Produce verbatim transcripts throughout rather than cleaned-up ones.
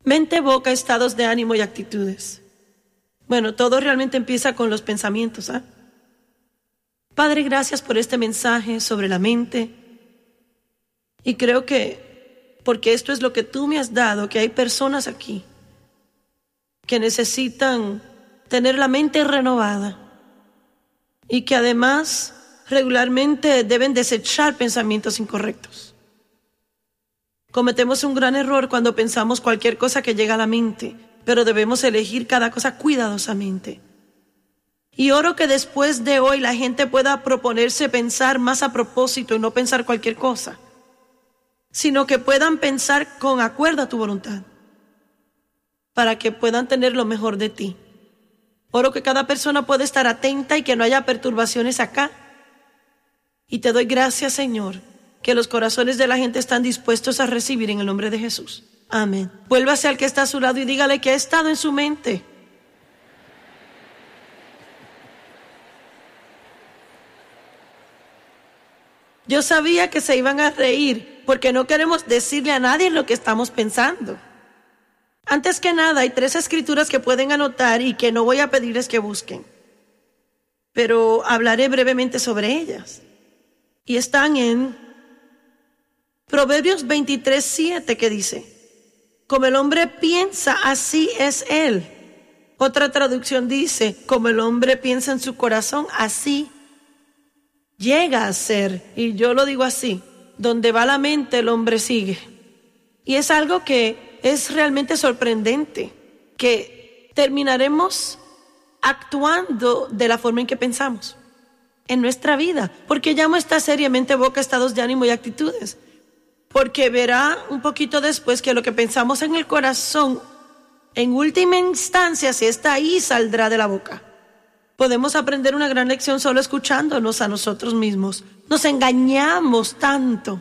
Mente, boca, estados de ánimo y actitudes. Bueno, todo realmente empieza con los pensamientos, ¿ah? ¿eh? Padre, gracias por este mensaje sobre la mente. Y creo que, porque esto es lo que tú me has dado, que hay personas aquí que necesitan tener la mente renovada y que además regularmente deben desechar pensamientos incorrectos. Cometemos un gran error cuando pensamos cualquier cosa que llega a la mente, pero debemos elegir cada cosa cuidadosamente. Y oro que después de hoy la gente pueda proponerse pensar más a propósito y no pensar cualquier cosa, sino que puedan pensar con acuerdo a tu voluntad, para que puedan tener lo mejor de ti. Oro que cada persona pueda estar atenta y que no haya perturbaciones acá. Y te doy gracias, Señor, que los corazones de la gente están dispuestos a recibir en el nombre de Jesús. Amén. Vuélvase al que está a su lado y dígale que ha estado en su mente. Yo sabía que se iban a reír porque no queremos decirle a nadie lo que estamos pensando. Antes que nada, hay tres escrituras que pueden anotar y que no voy a pedirles que busquen, pero hablaré brevemente sobre ellas. Y están en Proverbios veintitrés, siete, que dice: como el hombre piensa, así es él. Otra traducción dice: como el hombre piensa en su corazón, así llega a ser. Y yo lo digo así: donde va la mente, el hombre sigue. Y es algo que es realmente sorprendente, que terminaremos actuando de la forma en que pensamos en nuestra vida. Porque llamo esta serie Mente, Boca, Estados de Ánimo y Actitudes, porque verá un poquito después que lo que pensamos en el corazón, en última instancia, si está ahí, saldrá de la boca. Podemos aprender una gran lección solo escuchándonos a nosotros mismos. Nos engañamos tanto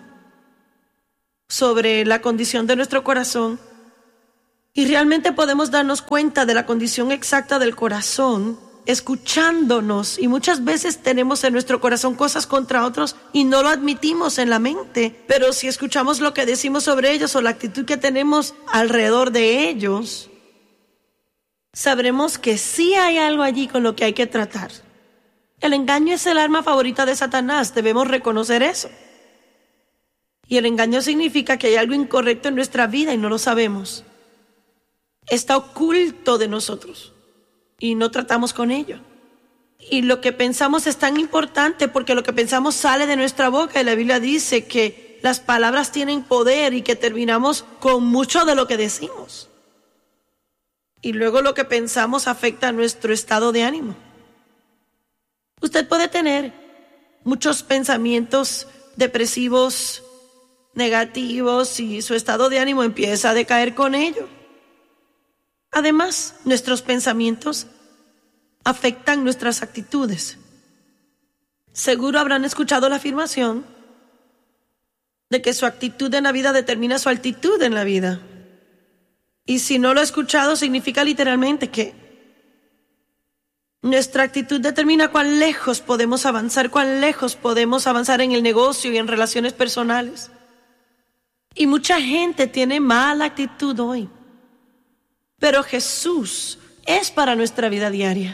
sobre la condición de nuestro corazón, y realmente podemos darnos cuenta de la condición exacta del corazón escuchándonos. Y muchas veces tenemos en nuestro corazón cosas contra otros y no lo admitimos en la mente, pero si escuchamos lo que decimos sobre ellos o la actitud que tenemos alrededor de ellos, sabremos que sí hay algo allí con lo que hay que tratar. El engaño es el arma favorita de Satanás, debemos reconocer eso. Y el engaño significa que hay algo incorrecto en nuestra vida y no lo sabemos. Está oculto de nosotros y no tratamos con ello. Y lo que pensamos es tan importante porque lo que pensamos sale de nuestra boca, y la Biblia dice que las palabras tienen poder y que terminamos con mucho de lo que decimos. Y luego lo que pensamos afecta a nuestro estado de ánimo. Usted puede tener muchos pensamientos depresivos, negativos, y su estado de ánimo empieza a decaer con ello. Además, nuestros pensamientos afectan nuestras actitudes. Seguro habrán escuchado la afirmación de que su actitud en la vida determina su altitud en la vida. Y si no lo ha escuchado, significa literalmente que nuestra actitud determina cuán lejos podemos avanzar, cuán lejos podemos avanzar en el negocio y en relaciones personales. Y mucha gente tiene mala actitud hoy. Pero Jesús es para nuestra vida diaria.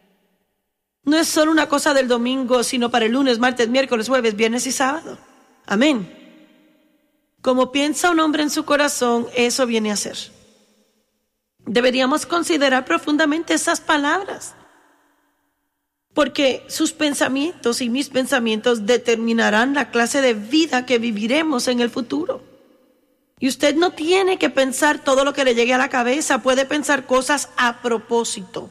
No es solo una cosa del domingo, sino para el lunes, martes, miércoles, jueves, viernes y sábado. Amén. Como piensa un hombre en su corazón, eso viene a ser. Deberíamos considerar profundamente esas palabras, porque sus pensamientos y mis pensamientos determinarán la clase de vida que viviremos en el futuro. Y usted no tiene que pensar todo lo que le llegue a la cabeza, puede pensar cosas a propósito.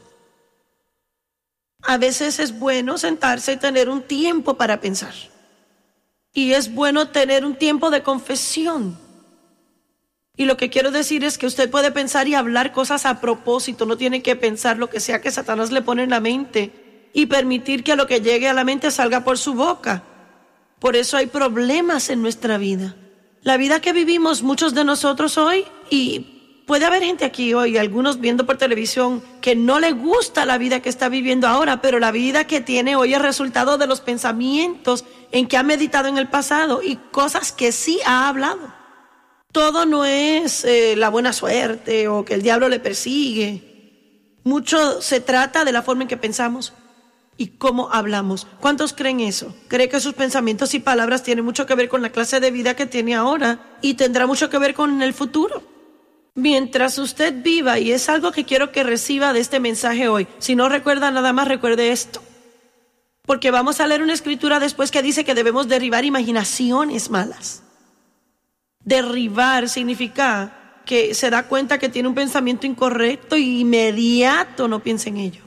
A veces es bueno sentarse y tener un tiempo para pensar. Y es bueno tener un tiempo de confesión. Y lo que quiero decir es que usted puede pensar y hablar cosas a propósito, no tiene que pensar lo que sea que Satanás le pone en la mente y permitir que lo que llegue a la mente salga por su boca. Por eso hay problemas en nuestra vida. La vida que vivimos muchos de nosotros hoy, y puede haber gente aquí hoy, algunos viendo por televisión, que no le gusta la vida que está viviendo ahora, pero la vida que tiene hoy es resultado de los pensamientos en que ha meditado en el pasado y cosas que sí ha hablado. Todo no es eh, la buena suerte o que el diablo le persigue. Mucho se trata de la forma en que pensamos y cómo hablamos. ¿Cuántos creen eso? ¿Cree que sus pensamientos y palabras tienen mucho que ver con la clase de vida que tiene ahora y tendrá mucho que ver con el futuro? Mientras usted viva, y es algo que quiero que reciba de este mensaje hoy, si no recuerda nada más, recuerde esto. Porque vamos a leer una escritura después que dice que debemos derribar imaginaciones malas. Derribar significa que se da cuenta que tiene un pensamiento incorrecto y inmediato no piensa en ello.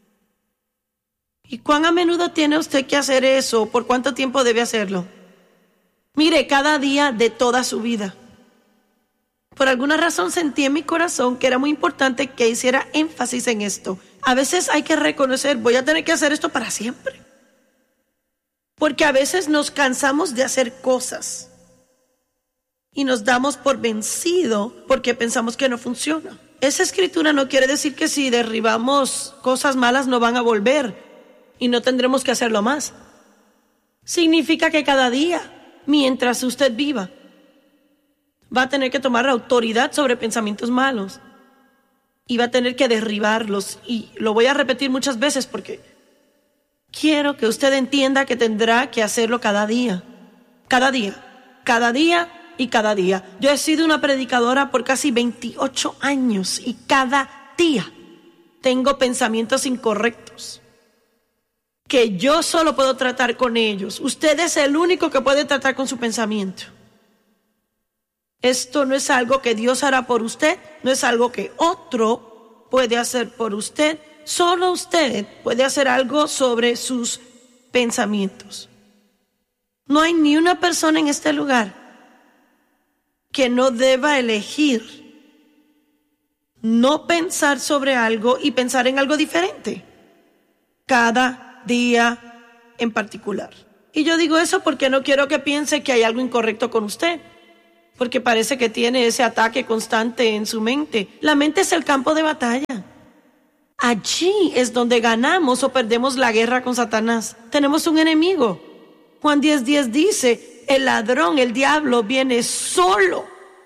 ¿Y cuán a menudo tiene usted que hacer eso? ¿Por cuánto tiempo debe hacerlo? Mire, cada día de toda su vida. Por alguna razón sentí en mi corazón que era muy importante que hiciera énfasis en esto. A veces hay que reconocer, voy a tener que hacer esto para siempre. Porque a veces nos cansamos de hacer cosas y nos damos por vencido porque pensamos que no funciona. Esa escritura no quiere decir que si derribamos cosas malas no van a volver y no tendremos que hacerlo más. Significa que cada día, mientras usted viva, va a tener que tomar autoridad sobre pensamientos malos y va a tener que derribarlos. Y lo voy a repetir muchas veces porque quiero que usted entienda que tendrá que hacerlo cada día. Cada día, cada día y cada día. Yo he sido una predicadora por casi veintiocho años y cada día tengo pensamientos incorrectos que yo solo puedo tratar con ellos. Usted es el único que puede tratar con su pensamiento. Esto no es algo que Dios hará por usted, no es algo que otro puede hacer por usted. Solo usted puede hacer algo sobre sus pensamientos. No hay ni una persona en este lugar que no deba elegir no pensar sobre algo y pensar en algo diferente cada día en particular. Y yo digo eso porque no quiero que piense que hay algo incorrecto con usted, porque parece que tiene ese ataque constante en su mente. La mente es el campo de batalla. Allí es donde ganamos o perdemos la guerra con Satanás. Tenemos un enemigo. Juan diez diez dice, el ladrón, el diablo, viene solo.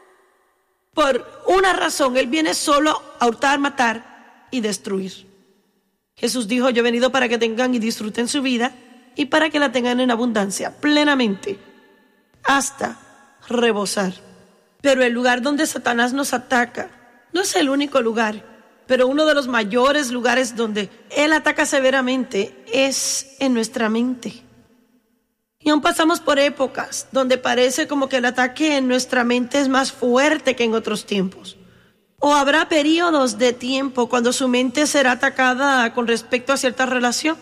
Por una razón, él viene solo a hurtar, matar y destruir. Jesús dijo, yo he venido para que tengan y disfruten su vida y para que la tengan en abundancia, plenamente, hasta rebosar. Pero el lugar donde Satanás nos ataca no es el único lugar, pero uno de los mayores lugares donde él ataca severamente es en nuestra mente. Y aún pasamos por épocas donde parece como que el ataque en nuestra mente es más fuerte que en otros tiempos. O habrá periodos de tiempo cuando su mente será atacada con respecto a cierta relación.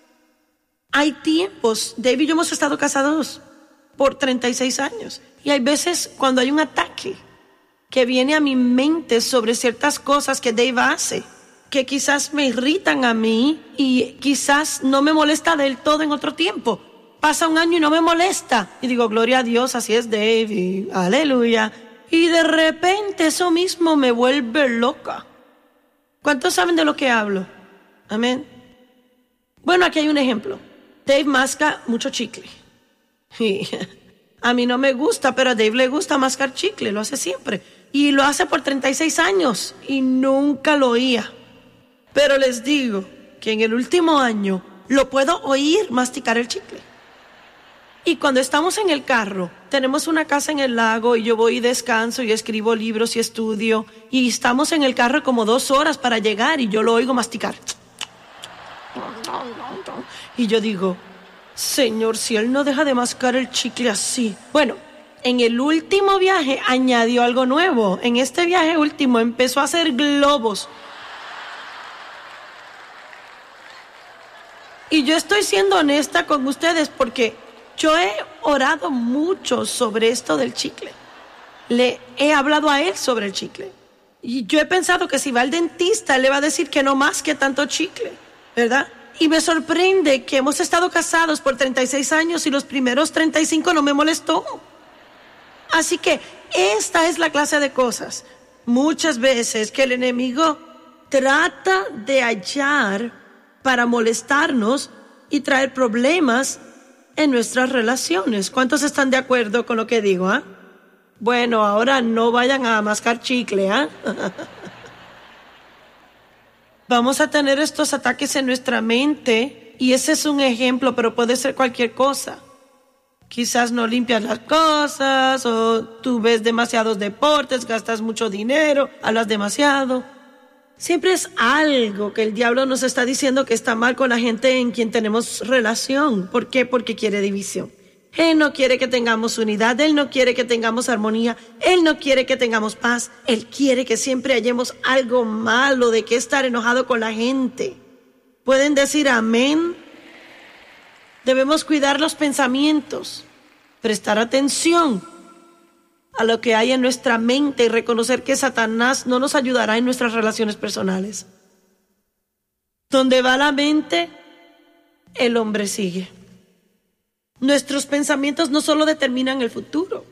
Hay tiempos, Dave y yo hemos estado casados por treinta y seis años. Y hay veces cuando hay un ataque que viene a mi mente sobre ciertas cosas que Dave hace, que quizás me irritan a mí y quizás no me molesta del todo en otro tiempo. Pasa un año y no me molesta. Y digo, gloria a Dios, así es Dave, y aleluya. Y de repente eso mismo me vuelve loca. ¿Cuántos saben de lo que hablo? Amén. Bueno, aquí hay un ejemplo. Dave masca mucho chicle. Y a mí no me gusta, pero a Dave le gusta mascar chicle, lo hace siempre. Y lo hace por treinta y seis años y nunca lo oía. Pero les digo que en el último año lo puedo oír masticar el chicle. Y cuando estamos en el carro, tenemos una casa en el lago y yo voy y descanso y escribo libros y estudio. Y estamos en el carro como dos horas para llegar y yo lo oigo masticar. Y yo digo, Señor, si él no deja de mascar el chicle así. Bueno, en el último viaje añadió algo nuevo. En este viaje último empezó a hacer globos. Y yo estoy siendo honesta con ustedes porque yo he orado mucho sobre esto del chicle. Le he hablado a él sobre el chicle. Y yo he pensado que si va al dentista, él le va a decir que no masque tanto chicle, ¿verdad? Y me sorprende que hemos estado casados por treinta y seis años y los primeros treinta y cinco no me molestó. Así que esta es la clase de cosas, muchas veces, que el enemigo trata de hallar para molestarnos y traer problemas en nuestras relaciones. ¿Cuántos están de acuerdo con lo que digo? ¿eh? Bueno, ahora no vayan a mascar chicle, ¿ah? ¿eh? Vamos a tener estos ataques en nuestra mente y ese es un ejemplo, pero puede ser cualquier cosa. Quizás no limpias las cosas o tú ves demasiados deportes, gastas mucho dinero, hablas demasiado. Siempre es algo que el diablo nos está diciendo que está mal con la gente en quien tenemos relación. ¿Por qué? Porque quiere división. Él no quiere que tengamos unidad, Él no quiere que tengamos armonía, Él no quiere que tengamos paz, Él quiere que siempre hallemos algo malo de que estar enojado con la gente. ¿Pueden decir amén? Debemos cuidar los pensamientos, prestar atención a lo que hay en nuestra mente y reconocer que Satanás no nos ayudará en nuestras relaciones personales. Donde va la mente, el hombre sigue. Nuestros pensamientos no solo determinan el futuro,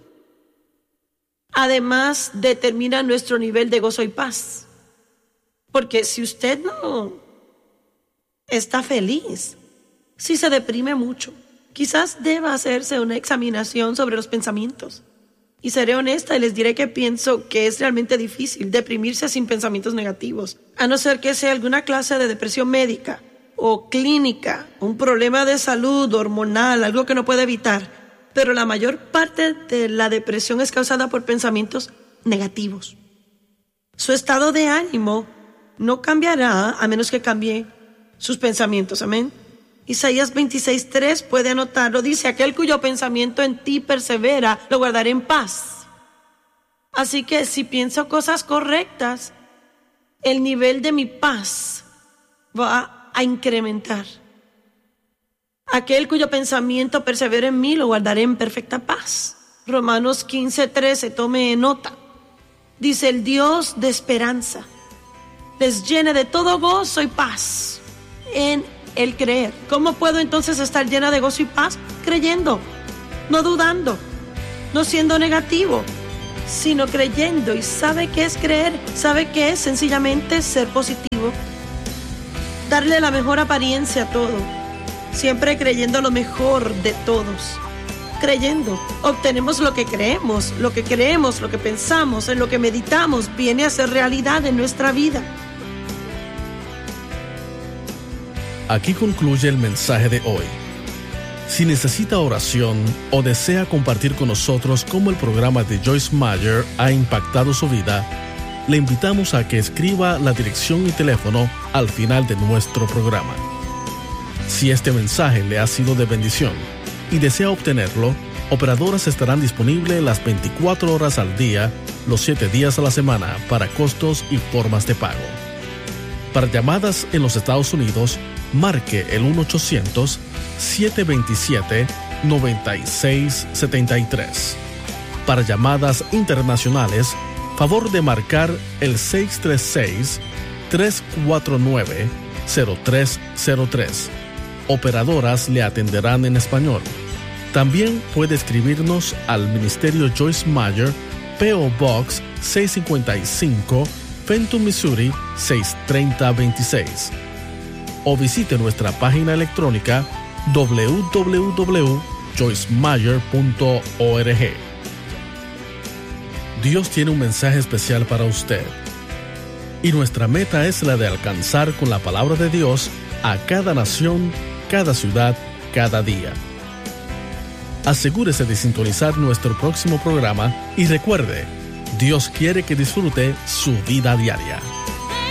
además determinan nuestro nivel de gozo y paz. Porque si usted no está feliz, si se deprime mucho, quizás deba hacerse una examinación sobre los pensamientos. Y seré honesta y les diré que pienso que es realmente difícil deprimirse sin pensamientos negativos, a no ser que sea alguna clase de depresión médica o clínica, un problema de salud hormonal, algo que no puede evitar. Pero la mayor parte de la depresión es causada por pensamientos negativos. Su estado de ánimo no cambiará a menos que cambie sus pensamientos. Amén. Isaías veintiséis tres, puede anotarlo, dice: aquel cuyo pensamiento en ti persevera, lo guardaré en paz. Así que si pienso cosas correctas, el nivel de mi paz va a incrementar. Aquel cuyo pensamiento persevera en mí, lo guardaré en perfecta paz. Romanos quince trece, tome nota. Dice: el Dios de esperanza les llene de todo gozo y paz en el creer. ¿Cómo puedo entonces estar llena de gozo y paz? Creyendo, no dudando, no siendo negativo, sino creyendo. ¿Y sabe qué es creer? ¿Sabe qué es? Sencillamente ser positivo, darle la mejor apariencia a todo, siempre creyendo lo mejor de todos. Creyendo, obtenemos lo que creemos, lo que creemos, lo que pensamos, en lo que meditamos, viene a ser realidad en nuestra vida. Aquí concluye el mensaje de hoy. Si necesita oración o desea compartir con nosotros cómo el programa de Joyce Meyer ha impactado su vida, le invitamos a que escriba la dirección y teléfono al final de nuestro programa. Si este mensaje le ha sido de bendición y desea obtenerlo, operadoras estarán disponibles las veinticuatro horas al día, los siete días a la semana, para costos y formas de pago. Para llamadas en los Estados Unidos, marque el uno ochocientos, siete dos siete, nueve seis siete tres. Para llamadas internacionales, favor de marcar el seis tres seis, tres cuatro nueve, cero tres cero tres. Operadoras le atenderán en español. También puede escribirnos al Ministerio Joyce Meyer, P O Box seiscientos cincuenta y cinco, Fenton, Missouri seis tres cero dos seis. O visite nuestra página electrónica doble u doble u doble u punto joyce meyer punto org. Dios tiene un mensaje especial para usted. Y nuestra meta es la de alcanzar con la palabra de Dios a cada nación, cada ciudad, cada día. Asegúrese de sintonizar nuestro próximo programa y recuerde, Dios quiere que disfrute su vida diaria.